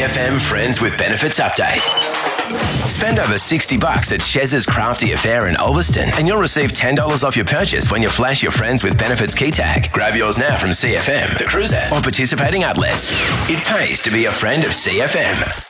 CFM Friends with Benefits update. Spend over $60 at Chez's Crafty Affair in Ulverston and you'll receive $10 off your purchase when you flash your Friends with Benefits key tag. Grab yours now from CFM, The Cruiser, or participating outlets. It pays to be a friend of CFM.